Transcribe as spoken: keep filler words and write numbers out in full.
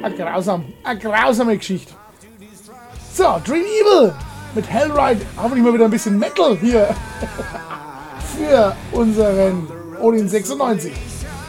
Eine grausam, eine grausame Geschichte. So, Dream Evil mit Hellride. Hoffentlich mal wieder ein bisschen Metal hier für unseren Odin sechsundneunzig.